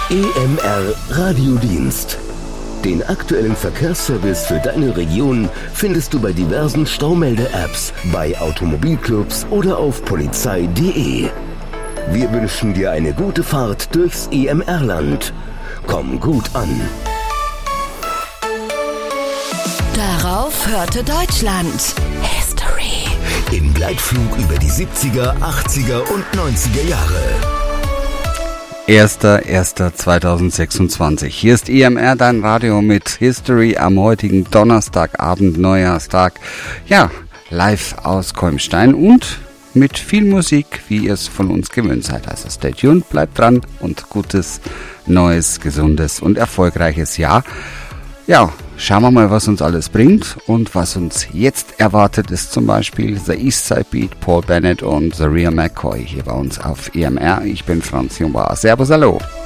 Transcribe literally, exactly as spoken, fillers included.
E M R Radiodienst. Den aktuellen Verkehrsservice für deine Region findest du bei diversen Staumelde-Apps, bei Automobilclubs oder auf polizei punkt de. Wir wünschen dir eine gute Fahrt durchs E M R-Land. Komm gut an. Darauf hörte Deutschland. History. Im Gleitflug über die siebziger, achtziger und neunziger Jahre. erster erster zweitausendsechsundzwanzig. Hier ist E M R, dein Radio mit History am heutigen Donnerstagabend, Neujahrstag. Ja, live aus Kolmstein und mit viel Musik, wie ihr es von uns gewöhnt seid. Also stay tuned, bleibt dran und gutes, neues, gesundes und erfolgreiches Jahr. Ja, schauen wir mal, was uns alles bringt und was uns jetzt erwartet, ist zum Beispiel The Eastside Beat, Paul Bennett und The Real McCoy hier bei uns auf E M R. Ich bin Franz Jumba. Servus, hallo.